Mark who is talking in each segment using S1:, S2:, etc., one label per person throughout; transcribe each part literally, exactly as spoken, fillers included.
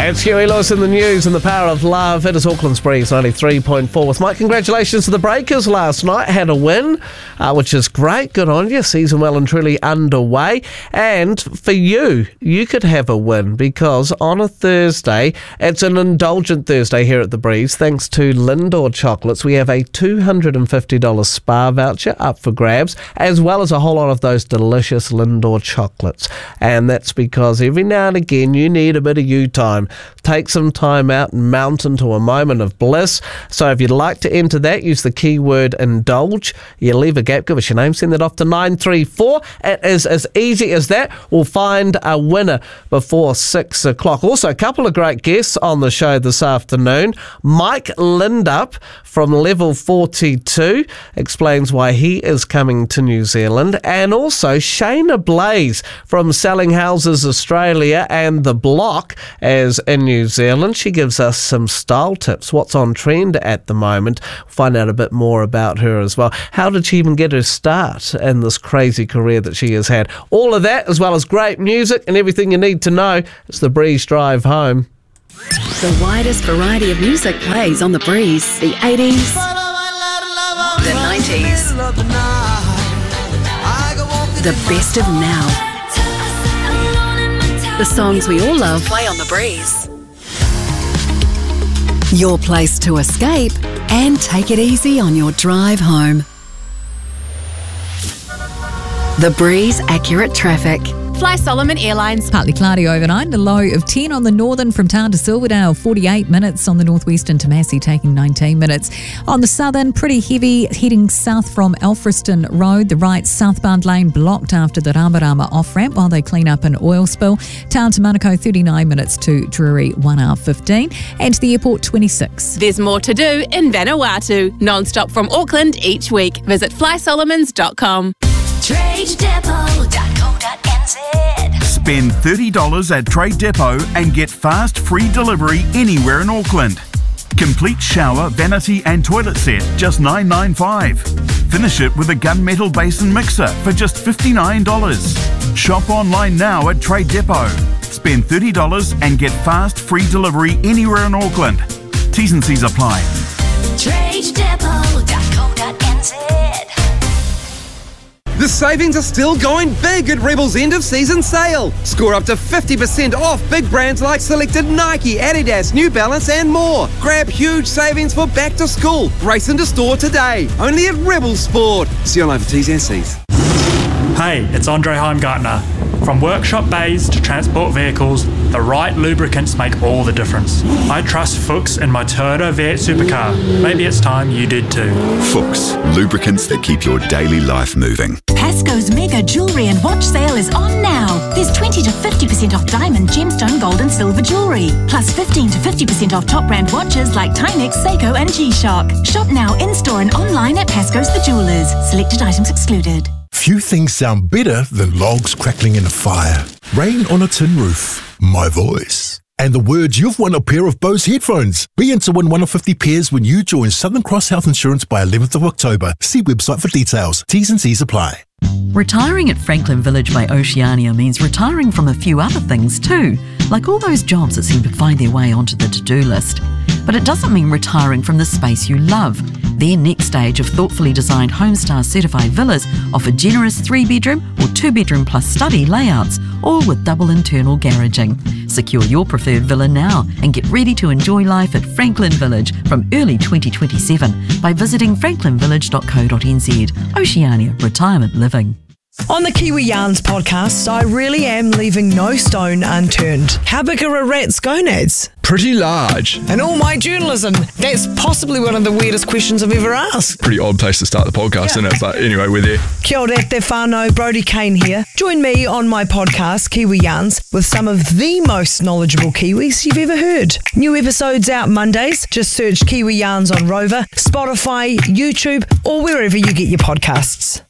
S1: It's Huey Lewis in the news and the power of love. It is Auckland's Breeze ninety-three point four with Mike. Congratulations to the Breakers last night. Had a win, uh, which is great. Good on you. Season well and truly underway. And for you, you could have a win because on a Thursday, it's an indulgent Thursday here at the Breeze. Thanks to Lindor Chocolates, we have a two hundred fifty dollars spa voucher up for grabs, as well as a whole lot of those delicious Lindor chocolates. And that's because every now and again, you need a bit of you time. Take some time out and mount into a moment of bliss. So if you'd like to enter that, use the keyword indulge. You leave a gap, give us your name, send that off to nine three four. It is as easy as that. We'll find a winner before six o'clock. Also, a couple of great guests on the show this afternoon. Mike Lindup from Level forty-two explains why he is coming to New Zealand. And also Shayna Blaze from Selling Houses Australia and The Block as in New Zealand. She gives us some style tips, what's on trend at the moment. We'll find out a bit more about her as well. How did she even get her start in this crazy career that she has had? All of that, as well as great music and everything you need to know. It's the Breeze Drive Home.
S2: The widest variety of music plays on the Breeze. The eighties, the nineties, the best of now. The songs we all love play on the Breeze. Your place to escape and take it easy on your drive home. The Breeze Accurate Traffic.
S3: Fly Solomon Airlines.
S4: Partly cloudy overnight, a low of ten on the northern from town to Silverdale, forty-eight minutes on the northwestern to Massey, taking nineteen minutes. On the southern, pretty heavy, heading south from Alfriston Road. The right southbound lane blocked after the Ramarama off-ramp while they clean up an oil spill. Town to Manukau, thirty-nine minutes to Drury, one hour fifteen. And to the airport, twenty-six.
S3: There's more to do in Vanuatu. Non-stop from Auckland each week. Visit fly solomons dot com.
S5: trade depot dot co dot n z.
S6: Spend thirty dollars at Trade Depot and get fast free delivery anywhere in Auckland. Complete shower, vanity and toilet set, just nine ninety-five. Finish it with a gunmetal basin mixer for just fifty-nine dollars. Shop online now at Trade Depot. Spend thirty dollars and get fast free delivery anywhere in Auckland. T's and C's apply.
S5: trade depot dot co dot n z.
S7: The savings are still going big at Rebel's end of season sale. Score up to fifty percent off big brands like selected Nike, Adidas, New Balance and more. Grab huge savings for back to school. Race into store today. Only at Rebel Sport. See you online for T's and C's.
S8: Hey, it's Andre Heimgartner. From workshop bays to transport vehicles, the right lubricants make all the difference. I trust Fuchs in my Toyota V eight supercar. Maybe it's time you did too.
S9: Fuchs, lubricants that keep your daily life moving.
S10: Pasco's mega jewellery and watch sale is on now. There's twenty to fifty percent off diamond, gemstone, gold and silver jewellery. Plus fifteen to fifty percent off top brand watches like Timex, Seiko and G-Shock. Shop now in-store and online at Pasco's The Jewellers. Selected items excluded.
S11: Few things sound better than logs crackling in a fire, rain on a tin roof, my voice, and the words you've won a pair of Bose headphones. Be in to win one of fifty pairs when you join Southern Cross Health Insurance by eleventh of October. See website for details. T's and C's apply.
S12: Retiring at Franklin Village by Oceania means retiring from a few other things too, like all those jobs that seem to find their way onto the to-do list. But it doesn't mean retiring from the space you love. Their next stage of thoughtfully designed Homestar certified villas offer generous three-bedroom or two-bedroom plus study layouts, all with double internal garaging. Secure your preferred villa now and get ready to enjoy life at Franklin Village from early twenty twenty-seven by visiting franklin village dot co dot n z. Oceania Retirement Living.
S13: On the Kiwi Yarns podcast, I really am leaving no stone unturned. How big are a rat's gonads?
S14: Pretty large.
S13: And all my journalism, that's possibly one of the weirdest questions I've ever asked.
S14: Pretty odd place to start the podcast, yeah. Isn't it? But anyway, we're there.
S13: Kia ora te whānau, Brodie Kane here. Join me on my podcast, Kiwi Yarns, with some of the most knowledgeable Kiwis you've ever heard. New episodes out Mondays. Just search Kiwi Yarns on Rover, Spotify, YouTube, or wherever you get your podcasts.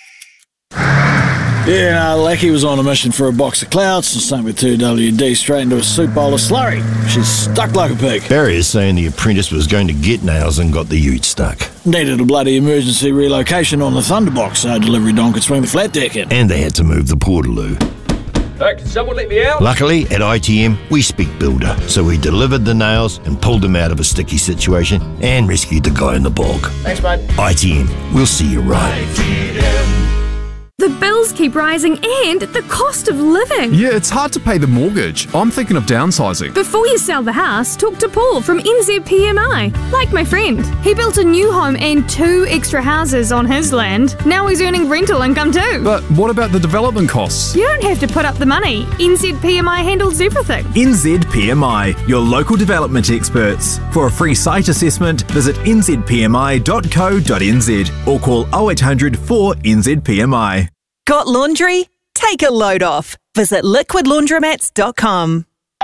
S15: Yeah, Lackey was on a mission for a box of clouds and sunk with two W D straight into a soup bowl of slurry. She's stuck like a pig.
S16: Barry is saying the apprentice was going to get nails and got the ute stuck.
S15: Needed a bloody emergency relocation on the Thunderbox so delivery don could swing the flat deck in.
S16: And they had to move the Portaloo.
S17: Uh, can someone let me out?
S16: Luckily, at I T M, we speak builder, so we delivered the nails and pulled him out of a sticky situation and rescued the guy in the bog.
S17: Thanks, mate.
S16: I T M, we'll see you right.
S18: The bills keep rising and the cost of living.
S19: Yeah, it's hard to pay the mortgage. I'm thinking of downsizing.
S18: Before you sell the house, talk to Paul from N Z P M I. Like my friend. He built a new home and two extra houses on his land. Now he's earning rental income too.
S19: But what about the development costs?
S18: You don't have to put up the money. N Z P M I handles everything.
S20: N Z P M I, your local development experts. For a free site assessment, visit n z p m i dot co dot n z or call oh eight hundred four N Z P M I.
S21: Got laundry? Take a load off. Visit liquid laundromats dot com.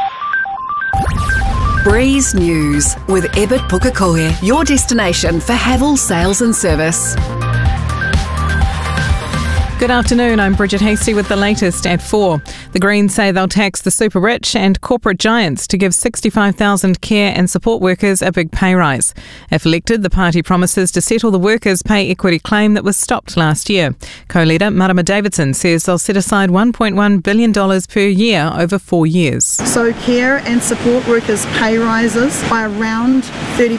S2: Breeze News with Ebert Pukekohe, your destination for Havel sales and service.
S22: Good afternoon, I'm Bridget Hasty with the latest at four. The Greens say they'll tax the super rich and corporate giants to give sixty-five thousand care and support workers a big pay rise. If elected, the party promises to settle the workers' pay equity claim that was stopped last year. Co-leader Marama Davidson says they'll set aside one point one billion dollars per year over four years.
S23: So care and support workers' pay rises by around thirty